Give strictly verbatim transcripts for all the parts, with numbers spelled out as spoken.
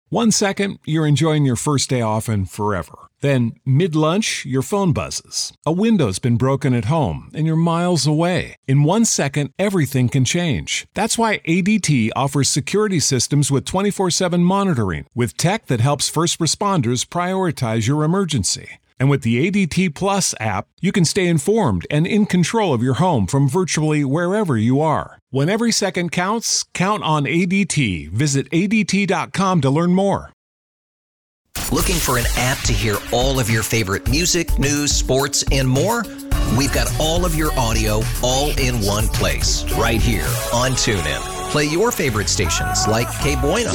One second, you're enjoying your first day off and forever. Then, mid-lunch, your phone buzzes. A window's been broken at home and you're miles away. In one second, everything can change. That's why A D T offers security systems with twenty-four seven monitoring, with tech that helps first responders prioritize your emergency. And with the A D T Plus app, you can stay informed and in control of your home from virtually wherever you are. When every second counts, count on A D T. Visit A D T dot com to learn more. Looking for an app to hear all of your favorite music, news, sports, and more? We've got all of your audio all in one place, right here on TuneIn. Play your favorite stations like K Bueno,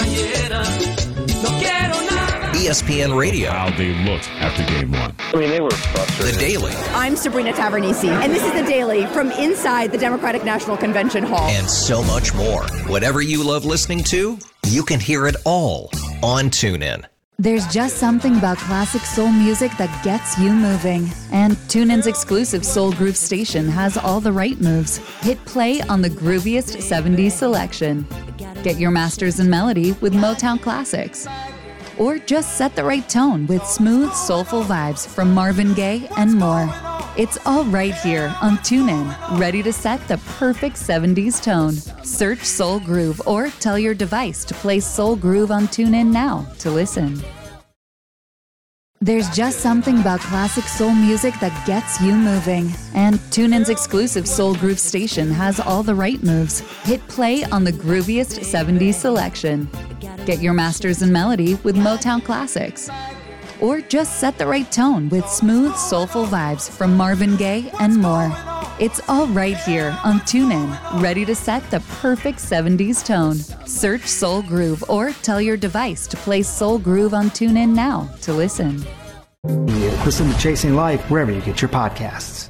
E S P N Radio. How they looked after game one. I mean, they were frustrated. The Daily. I'm Sabrina Tavernisi, and this is The Daily from inside the Democratic National Convention Hall. And so much more. Whatever you love listening to, you can hear it all on TuneIn. There's just something about classic soul music that gets you moving. And TuneIn's exclusive Soul Groove station has all the right moves. Hit play on the grooviest seventies selection. Get your masters in melody with Motown classics. Or just set the right tone with smooth, soulful vibes from Marvin Gaye and more. It's all right here on TuneIn, ready to set the perfect seventies tone. Search Soul Groove or tell your device to play Soul Groove on TuneIn now to listen. There's just something about classic soul music that gets you moving. And TuneIn's exclusive Soul Groove station has all the right moves. Hit play on the grooviest seventies selection. Get your masters in melody with Motown classics. Or just set the right tone with smooth, soulful vibes from Marvin Gaye and more. It's all right here on TuneIn, ready to set the perfect seventies tone. Search Soul Groove or tell your device to play Soul Groove on TuneIn now to listen. Listen to Chasing Life wherever you get your podcasts.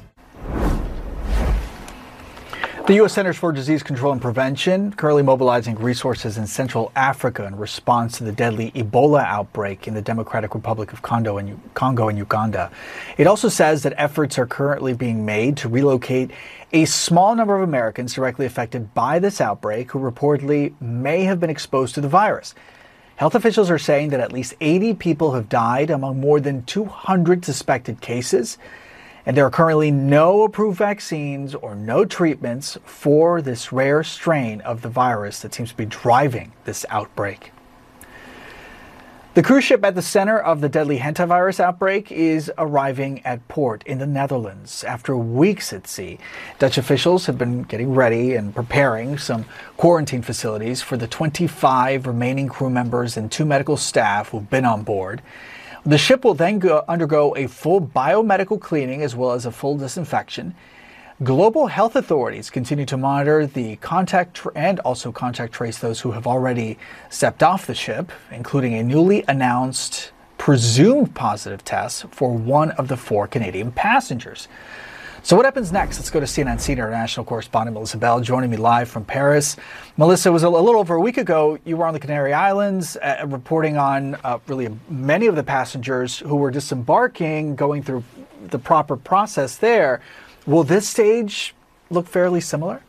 The U S Centers for Disease Control and Prevention currently mobilizing resources in Central Africa in response to the deadly Ebola outbreak in the Democratic Republic of Congo and, Congo and Uganda. It also says that efforts are currently being made to relocate a small number of Americans directly affected by this outbreak who reportedly may have been exposed to the virus. Health officials are saying that at least eighty people have died among more than two hundred suspected cases. And there are currently no approved vaccines or no treatments for this rare strain of the virus that seems to be driving this outbreak. The cruise ship at the center of the deadly hantavirus outbreak is arriving at port in the Netherlands after weeks at sea. Dutch officials have been getting ready and preparing some quarantine facilities for the twenty-five remaining crew members and two medical staff who've been on board. The ship will then go, undergo a full biomedical cleaning as well as a full disinfection. Global health authorities continue to monitor the contact tr- and also contact trace those who have already stepped off the ship, including a newly announced presumed positive test for one of the four Canadian passengers. So what happens next? Let's go to C N N senior international correspondent Melissa Bell joining me live from Paris. Melissa, it was a, a little over a week ago you were on the Canary Islands uh, reporting on uh, really many of the passengers who were disembarking, going through the proper process there. Will this stage look fairly similar?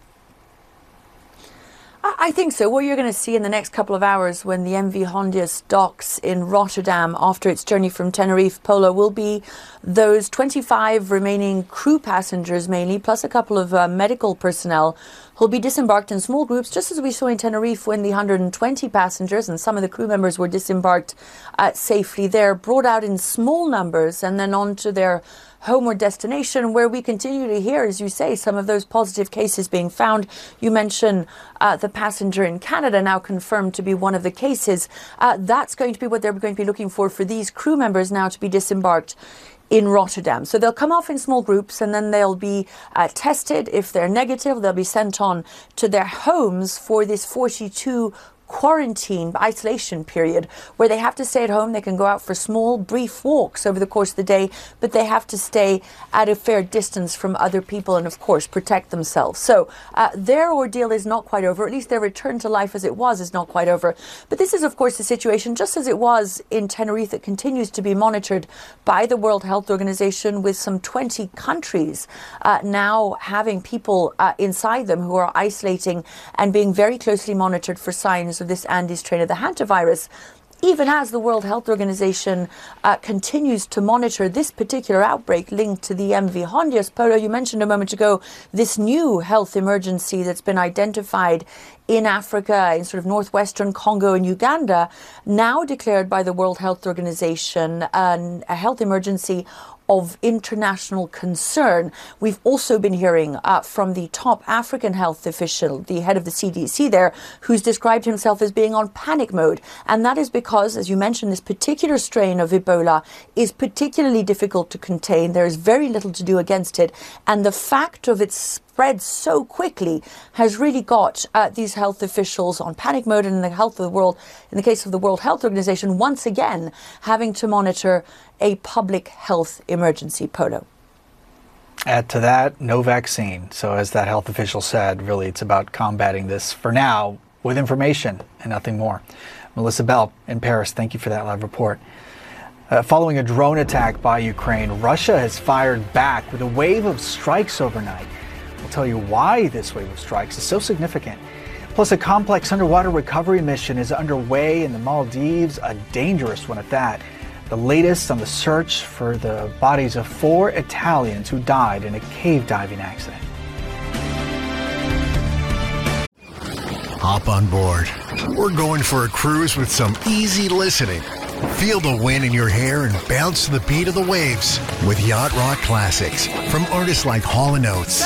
I think so. What you're going to see in the next couple of hours when the M V Hondius docks in Rotterdam after its journey from Tenerife Polo will be those twenty-five remaining crew passengers mainly, plus a couple of uh, medical personnel who'll be disembarked in small groups, just as we saw in Tenerife when the one hundred twenty passengers and some of the crew members were disembarked uh, safely there, brought out in small numbers and then on to their homeward destination, where we continue to hear, as you say, some of those positive cases being found. You mentioned uh, the passenger in Canada, now confirmed to be one of the cases. Uh, that's going to be what they're going to be looking for for these crew members now to be disembarked in Rotterdam. So they'll come off in small groups and then they'll be uh, tested. If they're negative, they'll be sent on to their homes for this forty-two quarantine isolation period where they have to stay at home. They can go out for small brief walks over the course of the day, but they have to stay at a fair distance from other people and of course protect themselves. So uh, their ordeal is not quite over, at least their return to life as it was is not quite over. But this is of course a situation just as it was in Tenerife that continues to be monitored by the World Health Organization, with some twenty countries uh, now having people uh, inside them who are isolating and being very closely monitored for signs of this Andes strain of the hantavirus, even as the World Health Organization uh, continues to monitor this particular outbreak linked to the M V Hondias. Polo, you mentioned a moment ago this new health emergency that's been identified in Africa, in sort of northwestern Congo and Uganda, now declared by the World Health Organization an, a health emergency of international concern. We've also been hearing uh, from the top African health official, the head of the C D C there, who's described himself as being on panic mode. And that is because, as you mentioned, this particular strain of Ebola is particularly difficult to contain. There is very little to do against it. And the fact of its spread so quickly has really got uh, these health officials on panic mode, and in the health of the world, in the case of the World Health Organization, once again having to monitor a public health emergency. Polo. Add to that, no vaccine. So as that health official said, really it's about combating this for now with information and nothing more. Melissa Bell in Paris, thank you for that live report. Uh, following a drone attack by Ukraine, Russia has fired back with a wave of strikes overnight. We'll tell you why this wave of strikes is so significant. Plus, a complex underwater recovery mission is underway in the Maldives, a dangerous one at that. The latest on the search for the bodies of four Italians who died in a cave diving accident. Hop on board. We're going for a cruise with some easy listening. Feel the wind in your hair and bounce to the beat of the waves with Yacht Rock Classics from artists like Hall and Oates,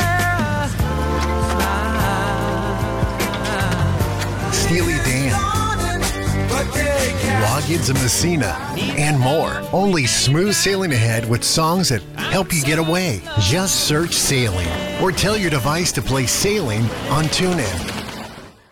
Steely Dan, Loggins and Messina, and more. Only smooth sailing ahead with songs that help you get away. Just search Sailing or tell your device to play Sailing on TuneIn.